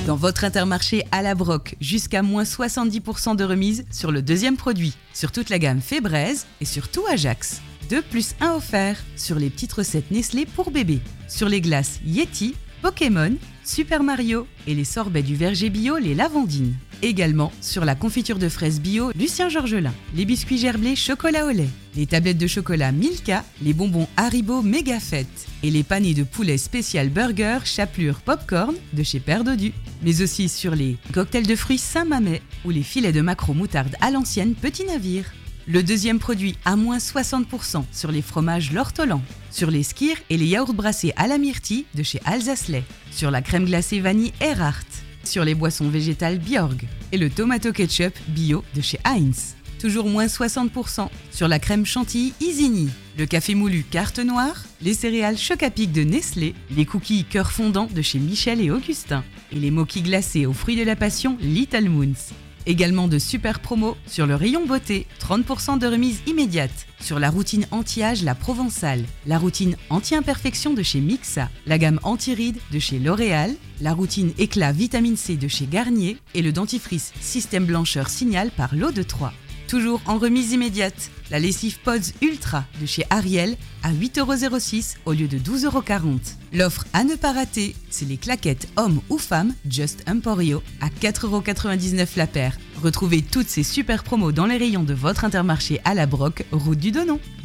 Dans votre Intermarché à la broc, jusqu'à moins 70% de remise sur le deuxième produit, sur toute la gamme Fébraise et sur tout Ajax. 2 + 1 offert sur les petites recettes Nestlé pour bébé, sur les glaces Yeti, Pokémon, Super Mario et les sorbets du verger bio Les Lavandines. Également sur la confiture de fraises bio Lucien Georgelin, les biscuits gerblés chocolat au lait, les tablettes de chocolat Milka, les bonbons Haribo Méga Fête et les panés de poulet spécial burger chapelure popcorn de chez Père Dodu. Mais aussi sur les cocktails de fruits Saint-Mamet ou les filets de maquereau moutarde à l'ancienne Petit Navire. Le deuxième produit à moins 60% sur les fromages L'Ortolan, sur les skyrs et les yaourts brassés à la myrtille de chez Alsace-Lait, sur la crème glacée vanille Erhardt, sur les boissons végétales Bjorg et le tomato ketchup bio de chez Heinz. Toujours moins 60% sur la crème chantilly Isigny, le café moulu Carte Noire, les céréales Choc-à-Pic de Nestlé, les cookies cœur fondant de chez Michel et Augustin et les moquis glacés aux fruits de la passion Little Moons. Également de super promos sur le rayon beauté, 30% de remise immédiate sur la routine anti-âge La Provençale, la routine anti-imperfection de chez Mixa, la gamme anti-rides de chez L'Oréal, la routine éclat vitamine C de chez Garnier et le dentifrice système blancheur Signal par l'eau de Troyes. Toujours en remise immédiate, la lessive Pods Ultra de chez Ariel à 8,06€ au lieu de 12,40€. L'offre à ne pas rater, c'est les claquettes hommes ou femmes Just Emporio à 4,99€ la paire. Retrouvez toutes ces super promos dans les rayons de votre Intermarché à la broc, route du Donon.